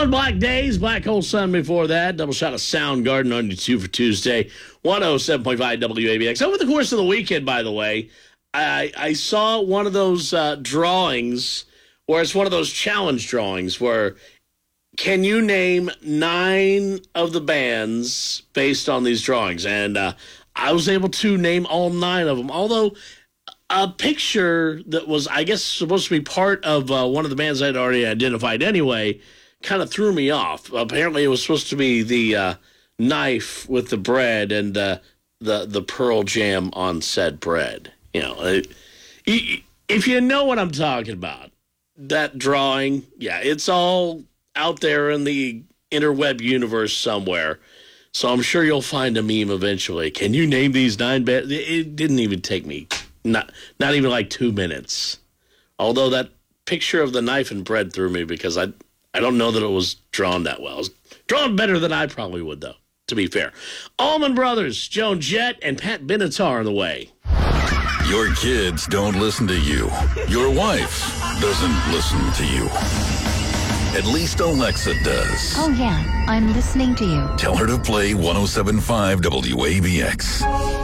All in Black Days, Black Hole Sun before that. Double shot of Soundgarden on YouTube for Tuesday. 107.5 WABX. Over the course of the weekend, by the way, I saw one of those drawings where it's one of those challenge drawings where can you name 9 of the bands based on these drawings? And I was able to name all 9 of them, although a picture that was, I guess, supposed to be part of one of the bands I'd already identified anyway kind of threw me off. Apparently, it was supposed to be the knife with the bread and the Pearl Jam on said bread. You know, if you know what I'm talking about, that drawing, yeah, it's all out there in the interweb universe somewhere. So I'm sure you'll find a meme eventually. Can you name these 9 bands? It didn't even take me not even like 2 minutes. Although that picture of the knife and bread threw me because I don't know that it was drawn that well. It was drawn better than I probably would, though, to be fair. Allman Brothers, Joan Jett, and Pat Benatar on the way. Your kids don't listen to you. Your wife doesn't listen to you. At least Alexa does. Oh, yeah, I'm listening to you. Tell her to play 107.5 WABX.